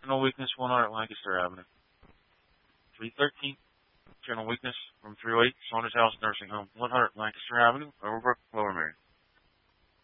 General weakness, 100 Lancaster Avenue. 313. General weakness from 308 Saunders House Nursing Home, 100 Lancaster Avenue, Overbrook, Lower Merion.